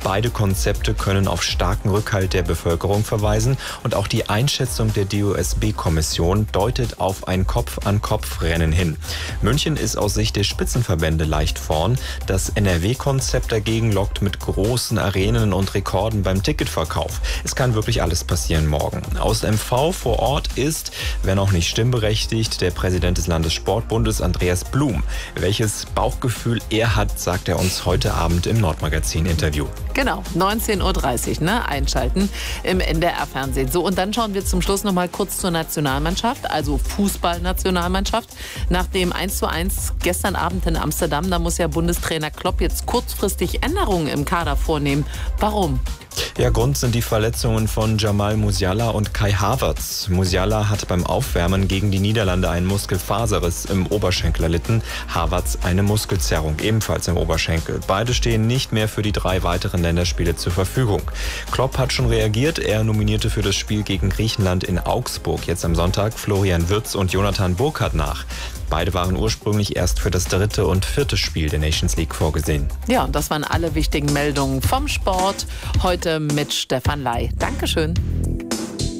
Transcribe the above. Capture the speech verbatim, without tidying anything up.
Beide Konzepte können auf starken Rückhalt der Bevölkerung verweisen und auch die Einschätzung der D O S B-Kommission deutet auf ein Kopf-an-Kopf-Rennen hin. München ist aus Sicht der Spitzenverbände leicht vorn. Das N R W-Konzept dagegen lockt mit großen Arenen und Rekorden beim Ticketverkauf. Es kann wirklich alles passieren morgen. Aus M V vor Ort ist, wenn auch nicht stimmberechtigt, der Präsident des Landessportbundes Andreas Blum. Welches Bauchgefühl er hat, sagt er uns heute Abend im Nordmagazin-Interview. Genau, neunzehn Uhr dreißig, ne? Einschalten im N D R-Fernsehen. So, und dann schauen wir zum Schluss noch mal kurz zur Nationalmannschaft, also Fußballnationalmannschaft. Nach dem eins zu eins gestern Abend in Amsterdam, da muss ja Bundestrainer Klopp jetzt kurzfristig Änderungen im Kader vornehmen. Warum? Ja, Grund sind die Verletzungen von Jamal Musiala und Kai Havertz. Musiala hat beim Aufwärmen gegen die Niederlande einen Muskelfaserriss im Oberschenkel erlitten. Havertz eine Muskelzerrung, ebenfalls im Oberschenkel. Beide stehen nicht mehr für die drei weiteren Länderspiele zur Verfügung. Klopp hat schon reagiert. Er nominierte für das Spiel gegen Griechenland in Augsburg jetzt am Sonntag Florian Wirtz und Jonathan Burkhardt nach. Beide waren ursprünglich erst für das dritte und vierte Spiel der Nations League vorgesehen. Ja, und das waren alle wichtigen Meldungen vom Sport. Heute mit Stefan Ley. Dankeschön.